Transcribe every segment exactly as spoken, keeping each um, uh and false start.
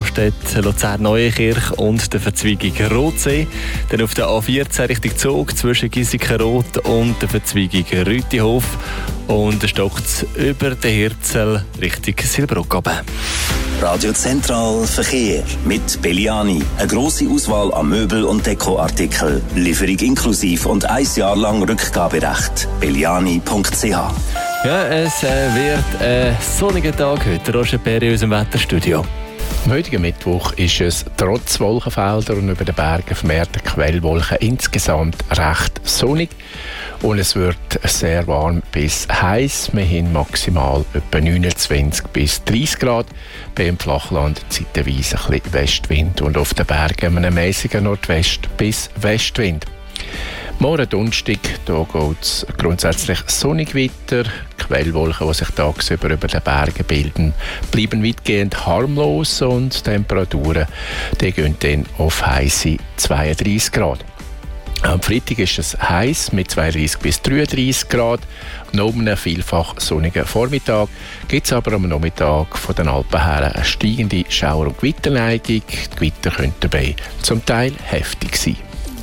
Raststätte Luzern-Neuenkirch und der Verzweigung Rotsee. Dann auf der A vierzehn Richtung Zug zwischen Giesiken-Rot und der Verzweigung Rütihof. Und dann stockt es über den Hirzel Richtung Silbrock runter. Radio Zentral Verkehr mit Belliani. Eine grosse Auswahl an Möbel- und Dekoartikeln. Lieferung inklusiv und ein Jahr lang Rückgaberecht. belliani punkt c h. Ja, es äh, wird ein sonniger Tag heute. Roger Perry aus dem Wetterstudio. Am heutigen Mittwoch ist es trotz Wolkenfelder und über den Bergen vermehrte Quellwolken insgesamt recht sonnig. Und es wird sehr warm bis heiß. Wir haben maximal etwa neunundzwanzig bis dreißig Grad. Beim Flachland zeitweise ein bisschen Westwind und auf den Bergen einen mäßigen Nordwest- bis Westwind. Morgen Donnerstag, da geht es grundsätzlich sonnig weiter. Die Quellwolken, die sich tagsüber über den Bergen bilden, bleiben weitgehend harmlos und die Temperaturen die gehen dann auf heisse zweiunddreißig Grad. Am Freitag ist es heiß mit zweiunddreißig bis dreiunddreißig Grad. Noch einem vielfach sonnigen Vormittag gibt es aber am Nachmittag von den Alpen her eine steigende Schauer- und Gewitterneigung. Die Gewitter können dabei zum Teil heftig sein.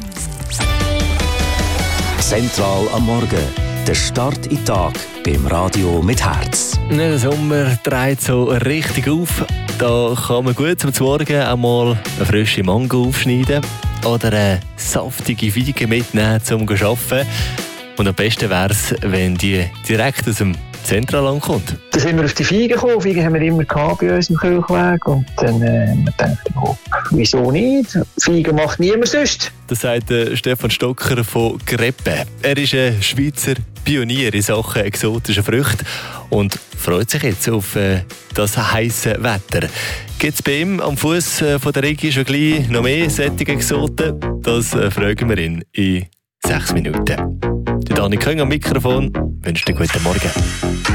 Zentral am Morgen. Der Start in den Tag beim Radio mit Herz. Der Sommer dreht so richtig auf. Da kann man gut zum Morgen einmal eine frische Mango aufschneiden oder eine saftige Feige mitnehmen zum Arbeiten. Und am besten wäre es, wenn die direkt aus dem Zentraland kommt. Dann sind wir auf die Feigen gekommen. Feigen haben wir immer gehabt bei uns im Kirchweg. Und dann äh, haben wir gedacht, oh, wieso nicht? Feigen macht niemand sonst. Das sagt äh, Stefan Stocker von Greppe. Er ist ein Schweizer Pionier in Sachen exotischer Früchte und freut sich jetzt auf äh, das heisse Wetter. Gibt es bei ihm am Fuß äh, von der Region schon gleich noch mehr solche Exoten? Das äh, fragen wir ihn in sechs Minuten. Der Dani Köng am Mikrofon wünscht einen guten Morgen.